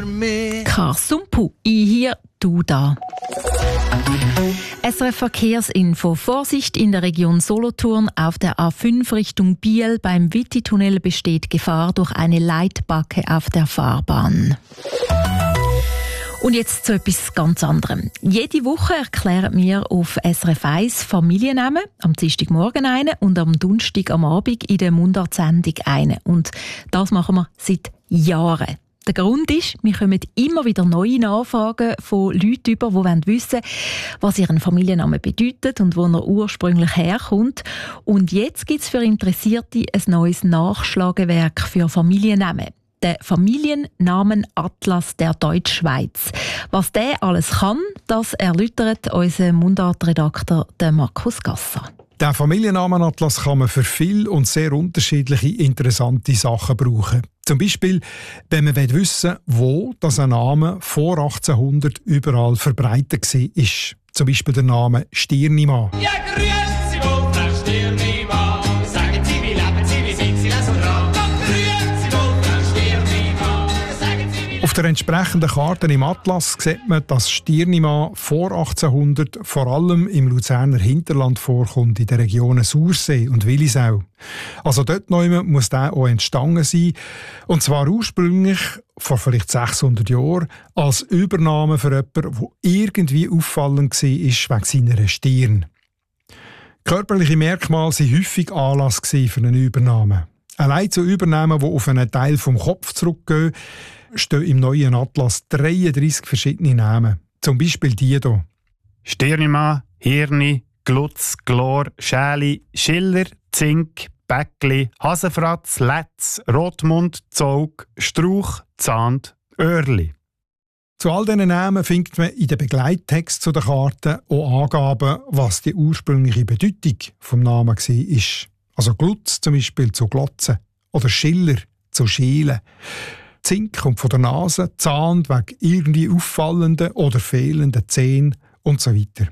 por me. Karsumpu, ich hier, du da. SRF Verkehrsinfo. Vorsicht in der Region Solothurn. Auf der A5 Richtung Biel beim Witti-Tunnel besteht Gefahr durch eine Leitbacke auf der Fahrbahn. Und jetzt zu etwas ganz anderem. Jede Woche erklären wir auf SRF 1 Familiennamen, am Dienstagmorgen einen und am Donnerstag am Abend in der Mundartsendung einen. Und das machen wir seit Jahren. Der Grund ist, wir kommen immer wieder neue Nachfragen von Leuten über, die wissen wollen, was ihren Familiennamen bedeutet und wo er ursprünglich herkommt. Und jetzt gibt es für Interessierte ein neues Nachschlagewerk für Familiennamen. Der Familiennamenatlas der Deutschschweiz. Was der alles kann, das erläutert unser Mundartredakteur Markus Gasser. Den Familiennamenatlas kann man für viele und sehr unterschiedliche interessante Sachen brauchen. Zum Beispiel, wenn man wissen will, wo ein Name vor 1800 überall verbreitet war. Zum Beispiel der Name Stirnimann. Ja, grüezi wohl, Frau Stirnimann. Sagen Sie, wie leben Sie, wie sind Sie das so dran? Grüezi wohl, Frau Stirnimann. Sagen Sie, wie... Auf der entsprechenden Karte im Atlas sieht man, dass Stirnimann vor 1800 vor allem im Luzerner Hinterland vorkommt, in den Regionen Sursee und Willisau. Also dort muss der auch entstanden sein. Und zwar ursprünglich, vor vielleicht 600 Jahren, als Übernahme für jemanden, der irgendwie auffallend war wegen seiner Stirn. Körperliche Merkmale waren häufig Anlass für eine Übernahme. Allein zu Übernahmen, die auf einen Teil vom Kopf zurückgehen, stehen im neuen Atlas 33 verschiedene Namen. Zum Beispiel die hier. Stirnimann, Hirni, Glutz, Glor, Schäli, Schiller, Zink, Bäckli, Hasenfratz, Letz, Rotmund, Zog, Strauch, Zahnd, Öhrli. Zu all diesen Namen findet man in den Begleittext zu der Karte auch Angaben, was die ursprüngliche Bedeutung des Namens war. Also Glutz zum Beispiel zu Glotzen oder Schiller zu Schielen. Zink kommt von der Nase, Zahn wegen irgendwie auffallenden oder fehlenden Zähnen und so weiter.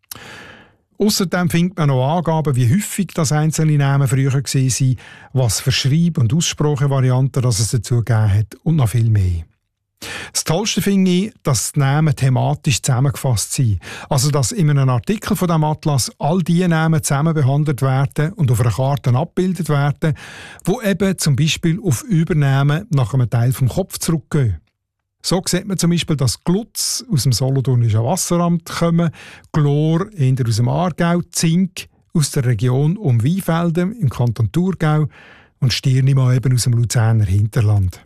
Außerdem findet man noch Angaben, wie häufig das einzelne Namen früher waren, was für Schreib- und Aussprachevarianten es dazu gegeben hat und noch viel mehr. Das Tollste finde ich, dass die Namen thematisch zusammengefasst sind. Also, dass in einem Artikel von diesem Atlas all die Namen zusammen behandelt werden und auf einer Karte abgebildet werden, die eben zum Beispiel auf Übernahmen nach einem Teil vom Kopf zurückgehen. So sieht man zum Beispiel, dass Glutz aus dem Solothurnischen Wasseramt kommen, Glor eher aus dem Aargau, Zink aus der Region um Weinfelden im Kanton Thurgau und Stirnimann eben aus dem Luzerner Hinterland.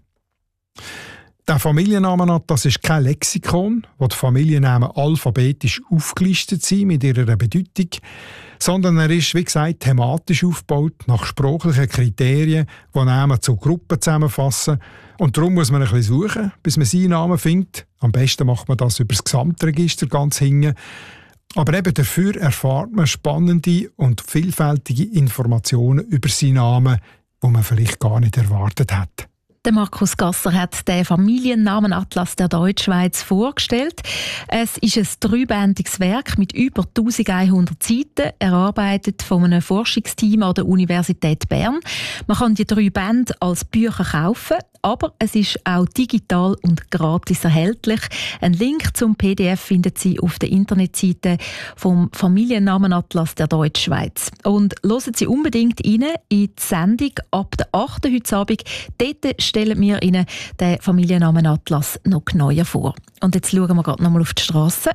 Der Familiennamenatlas ist kein Lexikon, wo die Familiennamen alphabetisch aufgelistet sind mit ihrer Bedeutung, sondern er ist, wie gesagt, thematisch aufgebaut nach sprachlichen Kriterien, die Namen zu Gruppen zusammenfassen. Und darum muss man ein bisschen suchen, bis man seinen Namen findet. Am besten macht man das über das Gesamtregister ganz hinten. Aber eben dafür erfahrt man spannende und vielfältige Informationen über seinen Namen, die man vielleicht gar nicht erwartet hat. Der Markus Gasser hat den Familiennamenatlas der Deutschschweiz vorgestellt. Es ist ein dreibändiges Werk mit über 1100 Seiten, erarbeitet von einem Forschungsteam an der Universität Bern. Man kann die 3 Bände als Bücher kaufen, aber es ist auch digital und gratis erhältlich. Ein Link zum PDF finden Sie auf der Internetseite vom Familiennamenatlas der Deutschschweiz. Und hören Sie unbedingt rein in die Sendung ab der 8. heute Abend. Dort stellen wir Ihnen den Familiennamenatlas noch genauer vor. Und jetzt schauen wir gerade noch mal auf die Strasse.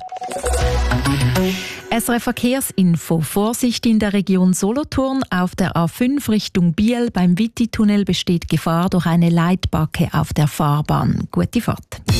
SRF Verkehrsinfo. Vorsicht in der Region Solothurn. Auf der A5 Richtung Biel beim Witti-Tunnel besteht Gefahr durch eine Leitbacke auf der Fahrbahn. Gute Fahrt.